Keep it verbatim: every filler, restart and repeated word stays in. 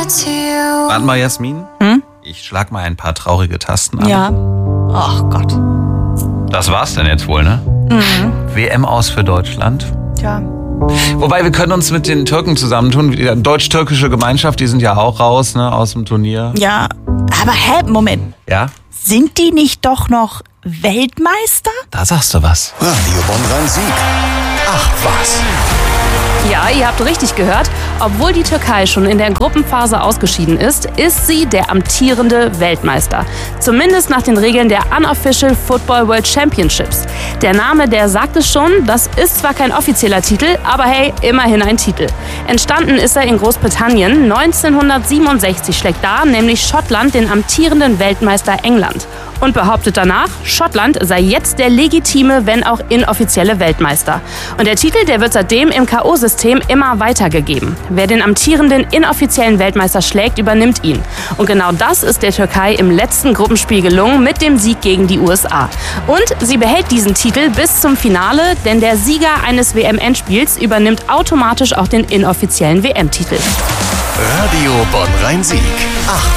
Warte mal, Jasmin. Hm? Ich schlag mal ein paar traurige Tasten an. Ja. Ach Gott. Das war's denn jetzt wohl, ne? Mhm. W M aus für Deutschland. Tja. Wobei, wir können uns mit den Türken zusammentun. Die deutsch-türkische Gemeinschaft, die sind ja auch raus, ne, aus dem Turnier. Ja, aber hä, Moment. Ja? Sind die nicht doch noch Weltmeister? Da sagst du was. Radio Bonn-Rhein-Sieg. Ach was. Ja, ihr habt richtig gehört. Obwohl die Türkei schon in der Gruppenphase ausgeschieden ist, ist sie der amtierende Weltmeister. Zumindest nach den Regeln der Unofficial Football World Championships. Der Name, der sagt es schon, das ist zwar kein offizieller Titel, aber hey, immerhin ein Titel. Entstanden ist er in Großbritannien. neunzehnhundertsiebenundsechzig schlägt da nämlich Schottland den amtierenden Weltmeister England. Und behauptet danach, Schottland sei jetzt der legitime, wenn auch inoffizielle Weltmeister. Und der Titel, der wird seitdem im K O-System immer weitergegeben. Wer den amtierenden inoffiziellen Weltmeister schlägt, übernimmt ihn. Und genau das ist der Türkei im letzten Gruppenspiel gelungen mit dem Sieg gegen die U S A. Und sie behält diesen Titel bis zum Finale, denn der Sieger eines W M-Endspiels übernimmt automatisch auch den inoffiziellen W M-Titel. Radio Bonn-Rhein-Sieg. Ach